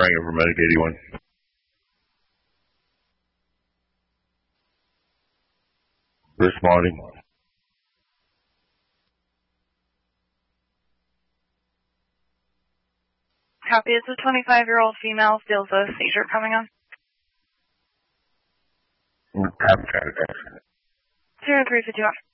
Durango for Medic 81. Responding. Copy. It's a 25-year-old female. Feels a seizure coming on. Copy, 0351.